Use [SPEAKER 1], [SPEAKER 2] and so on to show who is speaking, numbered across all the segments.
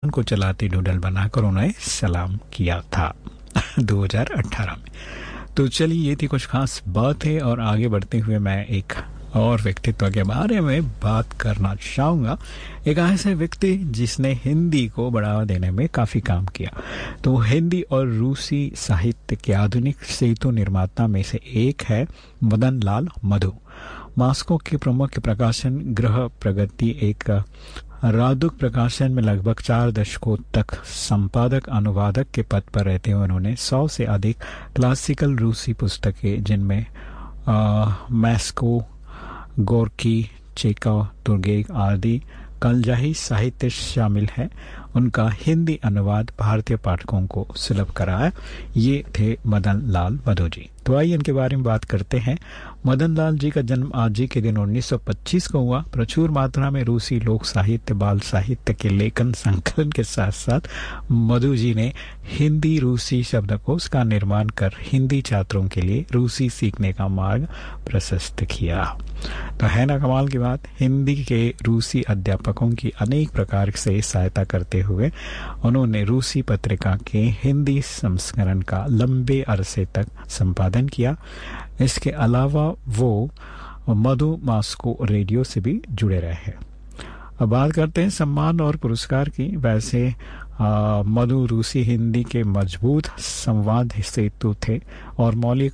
[SPEAKER 1] को चलाती डूडल बनाकर उन्हें सलाम किया था 2018 में। तो चलिए, ये थी कुछ खास बातें और आगे बढ़ते हुए मैं एक और व्यक्तित्व के बारे में बात करना चाहूँगा। एक ऐसे व्यक्ति जिसने हिंदी को बढ़ावा देने में काफ़ी काम किया। तो हिंदी और रूसी साहित्य के आधुनिक सेतु निर्माता में से एक है मदन लाल मधु। मॉस्को के प्रमुख प्रकाशन गृह प्रगति एक रादुक प्रकाशन में लगभग 4 दशकों तक संपादक अनुवादक के पद पर रहते हुए उन्होंने 100 से अधिक क्लासिकल रूसी पुस्तकें, जिनमें मैस्को, गोर्की, चेकोव, तुर्गेव आदि कलजाही साहित्य शामिल है, उनका हिंदी अनुवाद भारतीय पाठकों को सुलभ कराया। ये थे मदन लाल मधु जी। तो आइए इनके बारे में बात करते हैं। मदन लाल जी का जन्म आज ही के दिन 1925 को हुआ। प्रचुर मात्रा में रूसी लोक साहित्य, बाल साहित्य के लेखन संकलन के साथ साथ मधु जी ने हिंदी रूसी शब्दकोश का निर्माण कर हिंदी छात्रों के लिए रूसी सीखने का मार्ग प्रशस्त किया। तो है ना कमाल की बात। हिंदी के रूसी अध्यापकों की अनेक प्रकार से सहायता करते हुए उन्होंने रूसी पत्रिका के हिंदी संस्करण का लंबे अरसे तक संपादन किया। इसके अलावा वो मधु मॉस्को रेडियो से भी जुड़े रहे। अब बात करते हैं सम्मान और पुरस्कार की। वैसे मधु रूसी हिंदी के मजबूत संवाद सेतु थे और मौलिक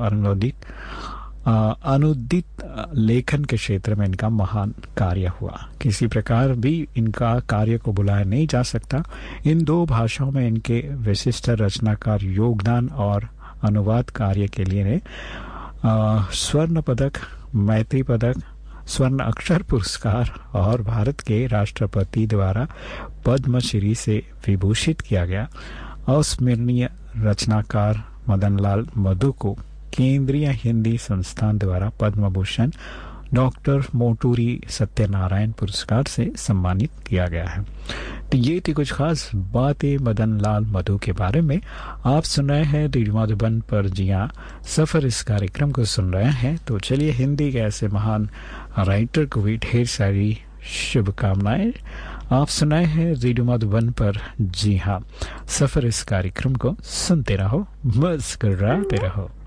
[SPEAKER 1] अनुदित लेखन के क्षेत्र में इनका महान कार्य हुआ। किसी प्रकार भी इनका कार्य को बुलाया नहीं जा सकता। इन 2 भाषाओं में इनके विशिष्ट रचनाकार योगदान और अनुवाद कार्य के लिए स्वर्ण पदक, मैत्री पदक, स्वर्ण अक्षर पुरस्कार और भारत के राष्ट्रपति द्वारा पद्मश्री से विभूषित किया गया। अविस्मरणीय रचनाकार मदन लाल मधु को केंद्रीय हिंदी संस्थान द्वारा पद्म भूषण, डॉक्टर मोटूरी सत्यनारायण पुरस्कार से सम्मानित किया गया है। तो ये थी कुछ खास बातें मदन लाल मधु के बारे में। आप सुन रहे हैं रेडियो मधुबन पर, जी हाँ, सफर इस कार्यक्रम को सुन रहे हैं। तो चलिए, हिंदी के ऐसे महान राइटर को भी ढेर सारी शुभकामनाएं। आप सुनाए हैं रेडियो मधुबन पर, जी हाँ, सफर इस कार्यक्रम को सुनते रहो, मुस्कुराते रहो।